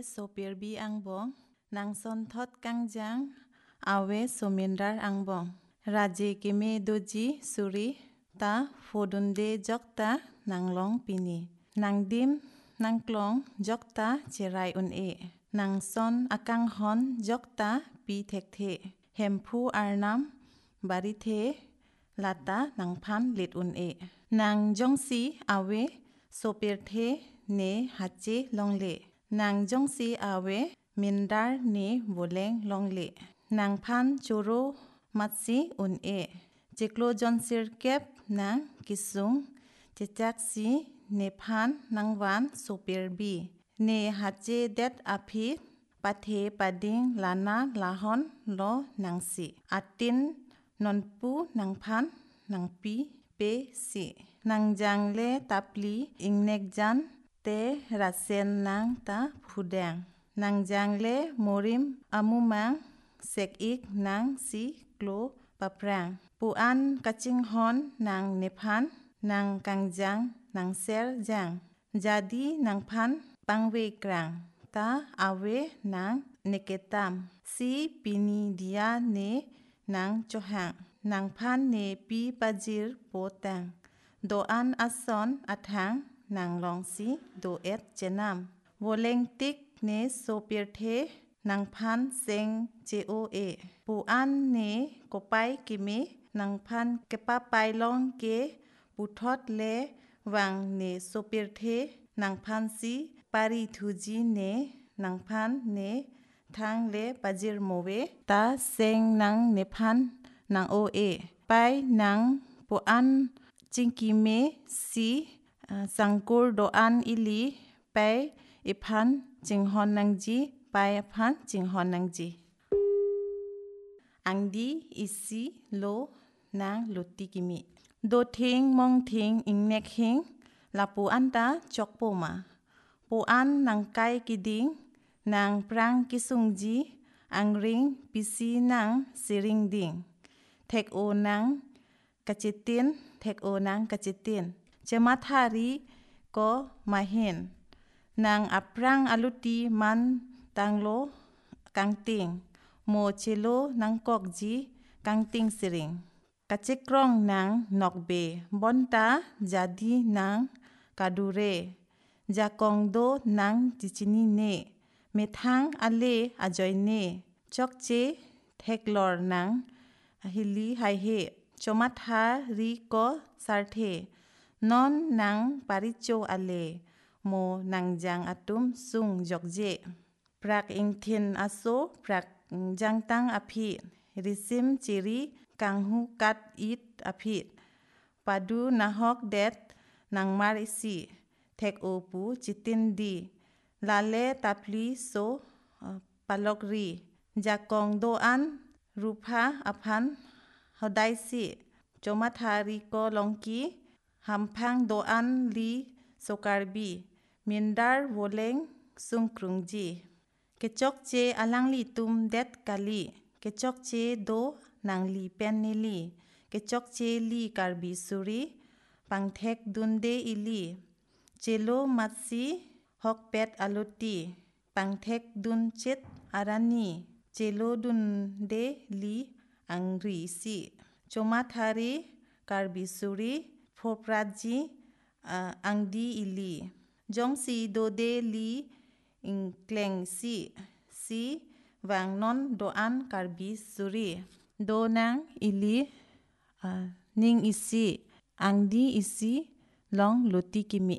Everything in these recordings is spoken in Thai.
โซเปียร์บีอังบงนางซอนทอดกังจังอาเวโซมินดาร์อังบงราเจกิเมโดจีสุรีตาโฟดุนเดจอกตานางลองปีนีนางดิมนางกลองจอกตาเจไรอุนเอนางซอนอากังฮอนจอกตาปีเทกเทเฮมพูอาร์นัมบาริเทลาตานางพันลิดอุนเอนางจงซีอาเวโซเปียร์เทเนฮัจเจลองเลนางจงซีอาเวมินดาร์เนโวเลงลองเลนางพันจูโรมัตซีอุนเอเจโกลจอนซิร์เก็บนางกิซุงเจจักซีเนพันนางวันโซเปียร์บีเนฮัจเจเด็ดอภิปะเทปะดิงลานาลาฮอนโลนางซีอัตตินนนปูนางพันนางปีเปซีนางจังเลตับลีอิงเนกจันเตรัสเซนนางตาผู้แดงนางจังเลโมริมอามุมังเสกอีกนางซีโกลปะปรางปูอันกัจิงฮอนนางเนพันนางกังจังนางเซลจังจาดีนางพันปังเวกรังตาอาเวนางเนเกตามซีปินีเดียเนนางโจหังนางพันเนปีปาจิรโปตังโดอันอัสซอนอัทังนางลองซีโดเอตเจนามโวเลงติกเนโซเปียร์เทนางพันเซงเจโอเอปูอันเนโกไปกิเมนางพันเกปะไปลองเกปูทอดเลวังเนโซเปียร์เทนางพันซีปาริทูจีเนนางพันเนทางเลปาจิรโมเวตาเซงนางเนพันนางโอเอไปนางปูอันจิงกิเมซีสังกูรโดอันอิลีไปอีพันจิงฮอนนังจีไปพันจิงฮอนนังจีอังดีอิซีโลนางลุติกิมิโดทิงมองทิงอิงเนกหิงลาปูอันตาจอกโปมาปูอันนางไกกิดิงนางปรางกิสุงจีอังริงปิซีนางสิริงดิงเทกโอนางกะจิตินเทกโอนางกะจิตินเจมาทารีก็มาเห็นนางอัปรังอลุตีมันตังโลกังติงโมเชโลนางกอกจีกังติงสิริงกะจิกรองนางนอกเบบอนตาจาดีนางกาดูเรจากองโดนางจิจินีเนเมทังอเลอจอยเนจอกเจเทกลอร์นางฮิลีไฮเฮจมัทารีก็สาร์เทนอนนางปาริโจอเลโมนางจังอตุมซุงจอกเจปรักอิงเทนอโซปรักจังตังอภิริซิมจิริกังหูกัดอิดอภิปาดูนาฮอกเดดนางมาริซีเทกโอปูจิตินดีลาเลตับลีโซปาลอกรีจากองโดอันรูปาอพันฮดายซีจมัทาริโกลองกีหัมพังโดอันลีโซการบีมินดาร์โวเลงซุงครุงจีเกจอกเจอลังลีตุมเด็ดกาลีเกจอกเจโดนางลีเป็นเนลีเกจอกเจลีการบีสุรีปังเทกดุนเดอิลีเจโลมัตซีฮอกเป็ดอลุตีปังเทกดุนเจ็ดอารานีเจโลดุนเดลีอังรีซีโจมาทารีการบีสุรีโฟปราจีอังดีอิลีจงซีโดเดลีอิงเคลงซีวังนอนโดอันการบีสุรีโดนางอิลีนิงอิซีอังดีอิซีลองลุติกิมิ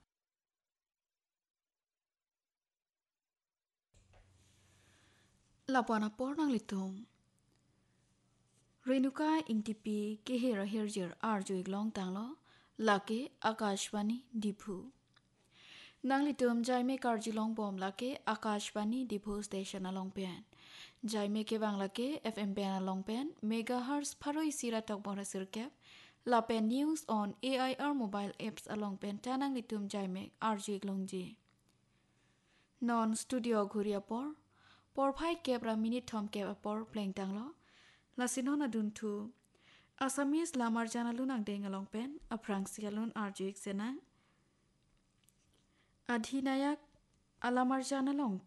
ลาปานาปอร์นังลิตุมเรนุกาอิงติปีเกเฮระเฮรเจอร์อาร์จูอีกลองตังโลลาเกอากาชวานีดิพูนางลิตุมใจเมการจิลองบอมลาเกอากาชวานีดิพูสเตชันอลองเปียนใจเมเกบังลาเก FM เปียนอลองเปียนเมกะฮัร์สพารุอิซิระตอกบอระสิรเก็บลาเป็นนิวส์ออน AIR mobile apps อลองเปียนตานางลิตุมใจเมอาร์จูอีกลองจีนอนสตูดิโอคุริยาปอร์ปอร์ไพ่เก็บรามินิทอมเก็บปอร์เพลงตังโลลาซินอนาดุนทูอาซามิสลามาร์จานาลุนังเดงอลองเป็นอพรังซิกาลุนอาร์จูอิกเซนังอธินายักอาลามาร์จานาลองเป